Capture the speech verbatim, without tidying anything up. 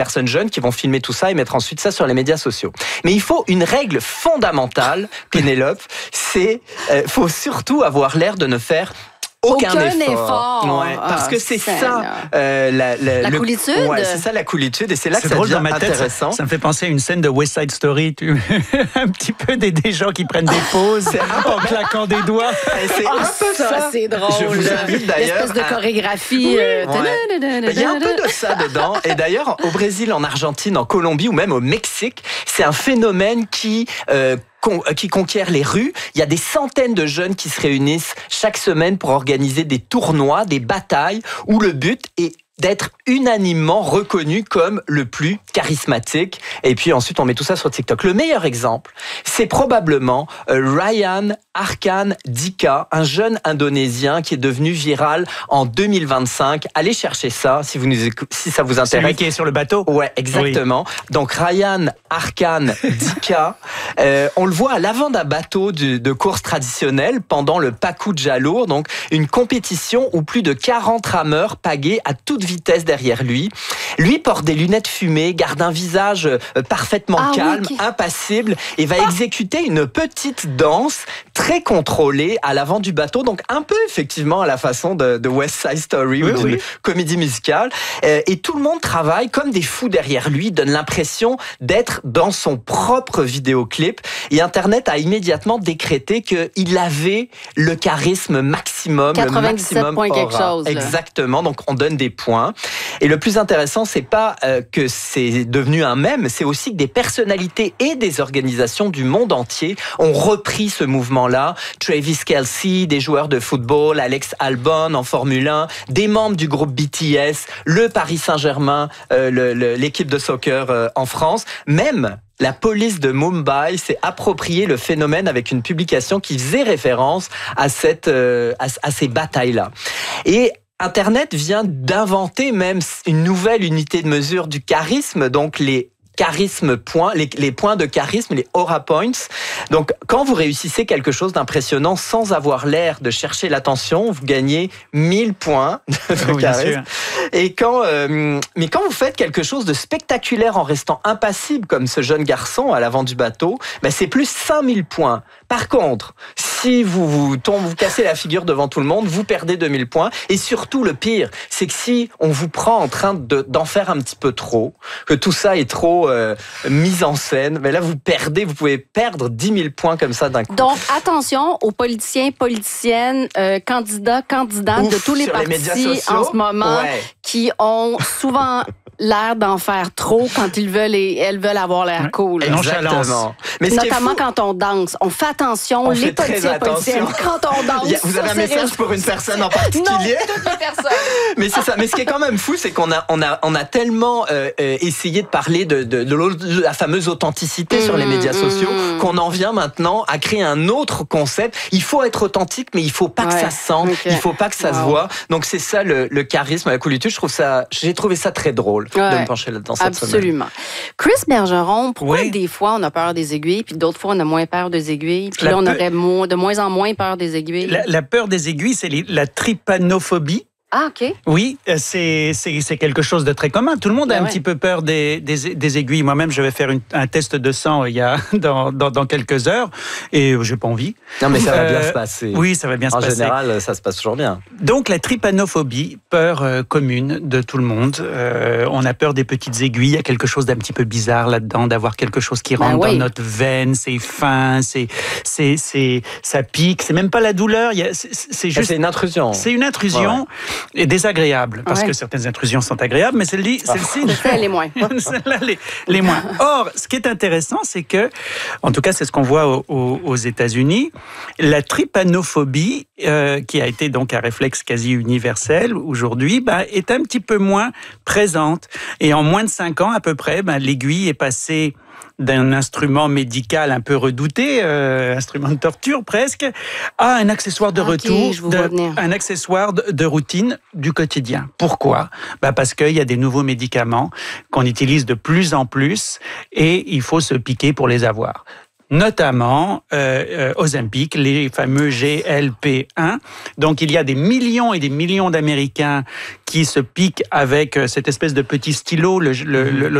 personnes jeunes qui vont filmer tout ça et mettre ensuite ça sur les médias sociaux. Mais il faut une règle fondamentale, Pénélope, c'est euh, faut surtout avoir l'air de ne faire Aucun, Aucun effort. effort. Ouais, parce ah, que c'est c'est ça euh, la, la, la le, coolitude. Ouais, c'est ça la coolitude et c'est là c'est que ça drôle, devient dans ma tête, intéressant. Ça, ça me fait penser à une scène de West Side Story, tu... un petit peu des, des gens qui prennent des pauses en claquant des doigts. Et c'est Ah, un peu ça, ça. c'est drôle. Je vous invite d'ailleurs. L'espèce de à... chorégraphie. Oui, euh... ouais. Il y a un peu de ça dedans. Et d'ailleurs, au Brésil, en Argentine, en Colombie ou même au Mexique, c'est un phénomène qui euh, qui conquiert les rues. Il y a des centaines de jeunes qui se réunissent chaque semaine pour organiser des tournois, des batailles, où le but est d'être unanimement reconnu comme le plus charismatique. Et puis ensuite, on met tout ça sur TikTok. Le meilleur exemple, c'est probablement euh, Ryan Arkan Dika, un jeune Indonésien qui est devenu viral en deux mille vingt-cinq. Allez chercher ça si, vous nous écoutez, si ça vous intéresse. Celui qui est sur le bateau. Ouais, exactement. Oui. Donc Ryan Arkan Dika, euh, on le voit à l'avant d'un bateau de, de course traditionnelle pendant le Pacu Jalur, donc une compétition où plus de quarante rameurs pagaient à toute vitesse derrière lui. Lui porte des lunettes fumées, garde un visage parfaitement ah, calme, oui, okay. impassible, et va ah. exécuter une petite danse très contrôlée à l'avant du bateau, donc un peu effectivement à la façon de, de West Side Story oui, ou d'une oui. comédie musicale. Et tout le monde travaille comme des fous derrière lui, donne l'impression d'être dans son propre vidéoclip. Et Internet a immédiatement décrété qu'il avait le charisme maximum, quatre-vingt-dix-sept le maximum points aura. quelque chose. Là. Exactement, donc on donne des points. Et le plus intéressant, c'est pas euh, que c'est devenu un mème, c'est aussi que des personnalités et des organisations du monde entier ont repris ce mouvement-là. Travis Kelce, des joueurs de football, Alex Albon en Formule un, des membres du groupe B T S, le Paris Saint-Germain, euh, le, le, l'équipe de soccer euh, en France, même la police de Mumbai s'est approprié le phénomène avec une publication qui faisait référence à cette, euh, à, à ces batailles-là. Et Internet vient d'inventer même une nouvelle unité de mesure du charisme, donc les charisme points, les, les points de charisme, les aura points. Donc, quand vous réussissez quelque chose d'impressionnant sans avoir l'air de chercher l'attention, vous gagnez mille points de oui, charisme. Et quand, euh, mais quand vous faites quelque chose de spectaculaire en restant impassible, comme ce jeune garçon à l'avant du bateau, ben c'est plus cinq mille points. Par contre, si vous vous tombez, vous cassez la figure devant tout le monde, vous perdez deux mille points. Et surtout, le pire, c'est que si on vous prend en train de, d'en faire un petit peu trop, que tout ça est trop euh, mis en scène, mais là, vous perdez, vous pouvez perdre dix mille points comme ça d'un coup. Donc, attention aux politiciens, politiciennes, euh, candidats, candidates Ouf, de tous les partis les en ce moment ouais. qui ont souvent l'air d'en faire trop quand ils veulent et elles veulent avoir l'air ouais. cool. Exactement. Mais notamment quand on danse. On fait attention, on les fait politiciens, politiciennes, quand on danse. A, vous avez un message pour une personne en particulier? Non, toutes les personnes. Mais c'est ça. Mais ce qui est quand même fou, c'est qu'on a, on a, on a tellement euh, essayé de parler de, de, de la fameuse authenticité mmh, sur les médias sociaux mmh. qu'on en vient maintenant à créer un autre concept. Il faut être authentique, mais il faut pas ouais. que ça se sente, okay. il faut pas que ça wow. se voit. Donc c'est ça le, le charisme, la coolitude. Je trouve ça, j'ai trouvé ça très drôle. Ouais, de me pencher là-dedans cette absolument. Semaine. Chris Bergeron, pourquoi oui. des fois on a peur des aiguilles, puis d'autres fois on a moins peur des aiguilles, puis la là on aurait mo- de moins en moins peur des aiguilles? La, la peur des aiguilles, c'est les, la trypanophobie. Ah, OK. Oui, c'est, c'est, c'est quelque chose de très commun. Tout le monde a ben un ouais. petit peu peur des, des, des aiguilles. Moi-même, je vais faire une, un test de sang il y a, dans, dans, dans quelques heures et j'ai pas envie. Non, mais ça va bien euh, se passer. Oui, ça va bien en se passer. En général, ça se passe toujours bien. Donc, la trypanophobie, peur euh, commune de tout le monde. Euh, on a peur des petites aiguilles. Il y a quelque chose d'un petit peu bizarre là-dedans, d'avoir quelque chose qui rentre ben oui. dans notre veine. C'est fin, c'est, c'est, c'est, ça pique. C'est même pas la douleur. Il y a, c'est, c'est juste. C'est une intrusion. C'est une intrusion. Ouais. Et désagréable, parce ouais. que certaines intrusions sont agréables, mais celle-ci... Ah. celle-ci celle-là, les moins. Celle-là, les, les moins. Or, ce qui est intéressant, c'est que, en tout cas, c'est ce qu'on voit au, au, aux États-Unis, la trypanophobie, euh, qui a été donc un réflexe quasi universel aujourd'hui, bah, est un petit peu moins présente. Et en moins de cinq ans, à peu près, bah, l'aiguille est passée d'un instrument médical un peu redouté, euh, instrument de torture presque, à un accessoire de okay, retour, je vous de, vois venir. un accessoire de, de routine du quotidien. Pourquoi ? Bah parce qu'il y a des nouveaux médicaments qu'on utilise de plus en plus et il faut se piquer pour les avoir. Notamment euh, euh, Ozempic, les fameux G L P un. Donc il y a des millions et des millions d'Américains qui se piquent avec cette espèce de petit stylo, le, le, le